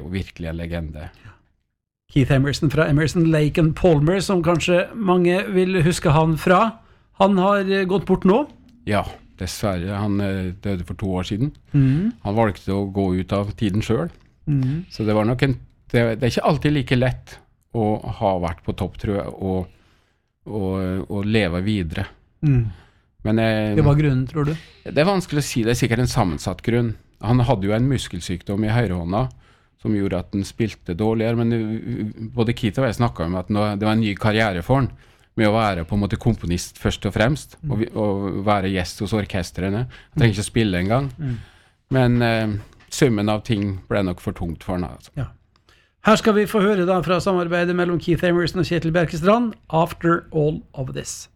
jo virkelig en legende. Keith Emerson fra Emerson, Lake and Palmer, som kanskje mange vil huske han fra. Han har gått bort nå. Ja, dessverre. Han døde for 2 år siden. Han valgte å gå ut av tiden selv. Så det var nok det er ikke alltid like lett å ha vært på topp, tror jeg, og leve videre. Men, det var grunnen, tror du? Det er vanskelig å si, det er sikkert en sammensatt grunn. Han hadde jo en muskelsykdom i høyrehånda, som gjorde at den spilte dårligere, men både Keith og jeg snakket om at det var en ny karriere for han, med å være på en måte komponist først og fremst, og være gjest hos orkestrene. Han trenger ikke å spille en gang. Men summen av ting ble nok for tungt for han. Altså. Ja. Her skal vi få høre da fra samarbeidet mellom Keith Emerson og Kjetil Bjerkestrand, After All of This.